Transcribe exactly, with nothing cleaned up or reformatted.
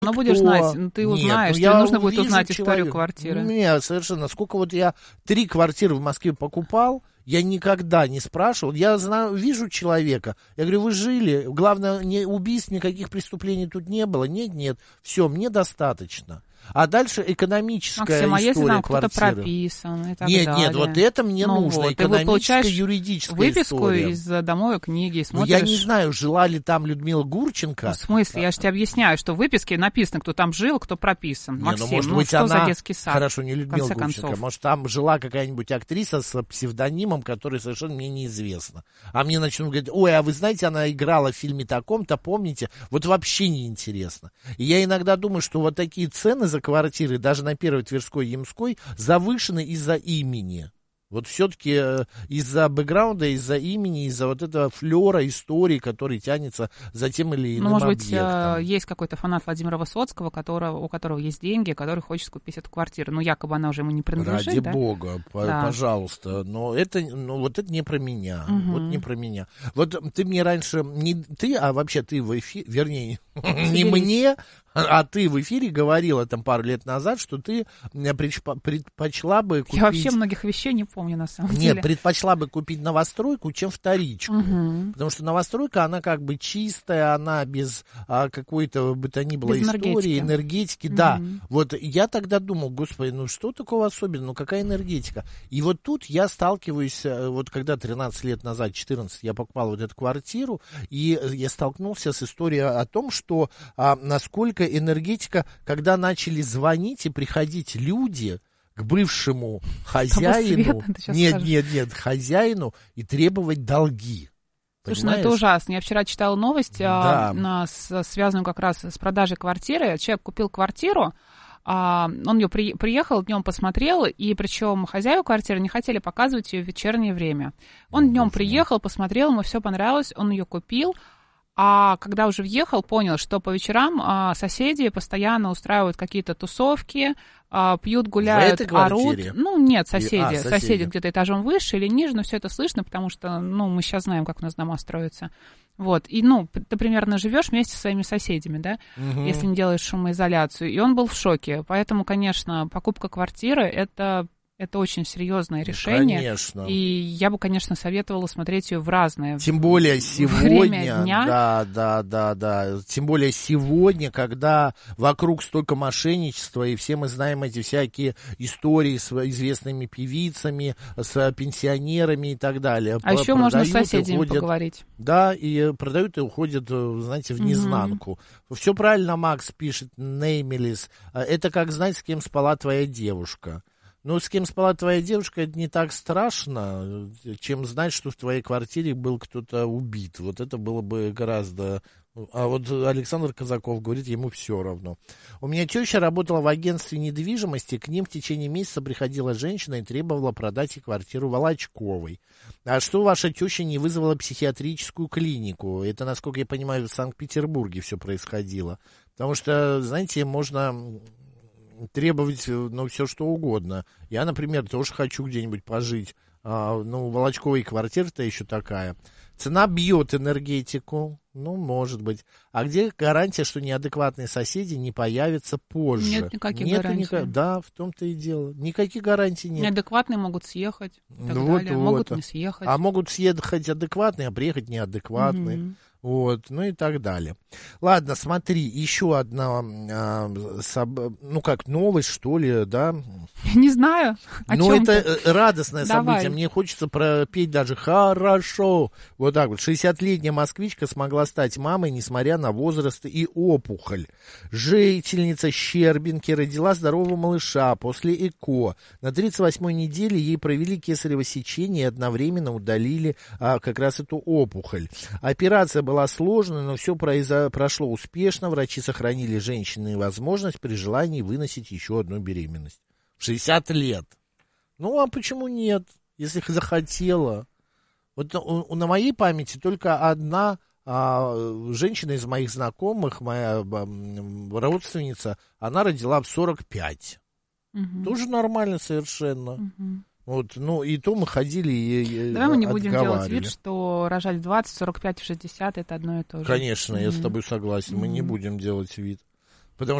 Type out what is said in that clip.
Ну, будешь знать, ну, ты узнаешь, Нет, ну, тебе нужно будет узнать человека. историю квартиры. Нет, совершенно. Сколько вот я три квартиры в Москве покупал, я никогда не спрашивал. Я знаю, вижу человека, я говорю, вы жили, главное, не убийств, никаких преступлений тут не было. Нет, нет, все, мне достаточно. А дальше экономическая Максим, а история если там квартиры. Кто-то прописан и так нет, далее? Нет, вот это мне ну нужно, вот, экономическая, юридическая выписку история. из домовой книги, смотришь... Ну, я не знаю, жила ли там Людмила Гурченко. Ну, в смысле? Я же тебе объясняю, что в выписке написано, кто там жил, кто прописан. Не, Максим, ну, может ну быть, что она... за детский сад? Хорошо, не Людмила Гурченко. Концов. Может, там жила какая-нибудь актриса с псевдонимом, который совершенно мне неизвестно. А мне начнут говорить, ой, а вы знаете, она играла в фильме таком-то, помните? Вот вообще неинтересно. И я иногда думаю, что вот такие цены за квартиры, даже на Первой Тверской, Ямской, завышены из-за имени. Вот все-таки э, из-за бэкграунда, из-за имени, из-за вот этого флера истории, который тянется за тем или иным ну, может объектом. быть, есть какой-то фанат Владимира Высоцкого, которого, у которого есть деньги, который хочет купить эту квартиру. Ну, якобы она уже ему не принадлежит, Ради да? бога, да. пожалуйста. Но это, ну, вот это не про меня. Угу. Вот не про меня. Вот ты мне раньше, не ты, а вообще ты в эфире, вернее, не мне, а ты в эфире говорила там пару лет назад, что ты предпочла бы купить... Я вообще многих вещей не помню, на самом Нет, деле. Нет, предпочла бы купить новостройку, чем вторичку. Угу. Потому что новостройка, она как бы чистая, она без а, какой-то бы то ни было без истории, энергетики. энергетики. Угу. Да, вот я тогда думал, господи, ну что такого особенного, ну какая энергетика? И вот тут я сталкиваюсь, вот когда тринадцать лет назад, четырнадцать, я покупал вот эту квартиру, и я столкнулся с историей о том, что а, насколько энергетика, когда начали звонить и приходить люди к бывшему хозяину, нет, скажешь. нет, нет, хозяину и требовать долги. Слушай, Понимаешь? ну это ужасно. Я вчера читала новость, да. а, с, связанную как раз с продажей квартиры. Человек купил квартиру, а, он ее при, приехал, днем посмотрел, и причем хозяева квартиры не хотели показывать ее в вечернее время. Он днем приехал, посмотрел, ему все понравилось, он ее купил. А когда уже въехал, понял, что по вечерам а, соседи постоянно устраивают какие-то тусовки, а, пьют, гуляют, орут. Ну, нет, соседи. И, а, соседи. Соседи где-то этажом выше или ниже, но все это слышно, потому что, ну, мы сейчас знаем, как у нас дома строятся. Вот. И, ну, ты примерно живешь вместе со своими соседями, да, угу. если не делаешь шумоизоляцию. И он был в шоке. Поэтому, конечно, покупка квартиры — это... Это очень серьезное решение. Конечно. И я бы, конечно, советовала смотреть ее в разное Тем более сегодня, дня. Да, да, да, да. Тем более сегодня, когда вокруг столько мошенничества, и все мы знаем эти всякие истории с известными певицами, с пенсионерами и так далее. А еще можно с соседями уходят, поговорить. Да, и продают и уходят, знаете, в незнанку. Угу. Все правильно Макс пишет, Неймелис. Это как знать, с кем спала твоя девушка. Ну, с кем спала твоя девушка, это не так страшно, чем знать, что в твоей квартире был кто-то убит. Вот это было бы гораздо... А вот Александр Казаков говорит, ему все равно. У меня теща работала в агентстве недвижимости, к ним в течение месяца приходила женщина и требовала продать ей квартиру Волочковой. А что ваша теща не вызвала психиатрическую клинику? Это, насколько я понимаю, в Санкт-Петербурге все происходило. Потому что, знаете, можно... требовать, ну, все что угодно. Я, например, тоже хочу где-нибудь пожить. А, ну, Волочковой квартира-то еще такая. Цена бьет энергетику. Ну, может быть. А где гарантия, что неадекватные соседи не появятся позже? Нет никаких Нет гарантий. Никак... Да, в том-то и дело. Никаких гарантий нет. Неадекватные могут съехать и так вот, далее. Вот. Могут не съехать. А могут съехать адекватные, а приехать неадекватные. Угу. Вот, ну и так далее. Ладно, смотри, еще одна, а, соб... ну как, новость, что ли, да? Не знаю, о Ну, чем это ты? радостное Давай. событие, мне хочется пропеть даже «хорошо». Вот так вот, шестидесятилетняя москвичка смогла стать мамой, несмотря на возраст и опухоль. Жительница Щербинки родила здорового малыша после ЭКО. На тридцать восьмой неделе ей провели кесарево сечение и одновременно удалили а, как раз эту опухоль. Операция была сложной, но все произо... прошло успешно. Врачи сохранили женщине возможность при желании выносить еще одну беременность. В шестьдесят лет. Ну, а почему нет, если захотела? Вот у, на моей памяти только одна а, женщина из моих знакомых, моя а, родственница, она родила в сорок пять. Угу. Тоже нормально совершенно. Угу. Вот, ну, и то мы ходили и Давай мы не будем делать вид, что рожать в двадцать, сорок пять, шестьдесят это одно и то же. Конечно, mm-hmm. я с тобой согласен. Mm-hmm. Мы не будем делать вид.